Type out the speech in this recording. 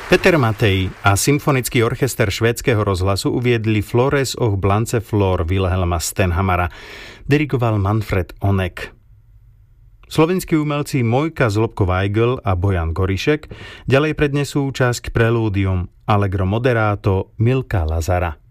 Peter Matej a Symfonický orchester švédskeho rozhlasu uviedli Flores och Blanceflor Wilhelma Stenhamara. Dirigoval Manfred Onek. Slovenskí umelci Mojka Zlobko-Weigl a Bojan Gorišek ďalej prednesú časť Preludium Allegro moderato Milka Lazara.